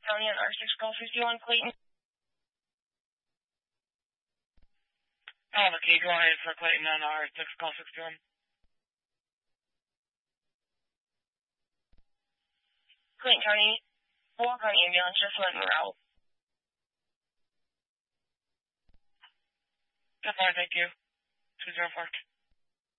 County on R6 call 51, Clayton. Okay, go ahead for Clayton on R6 call 61. Clayton County, walk on ambulance just went en route. Definitely, thank you. 204.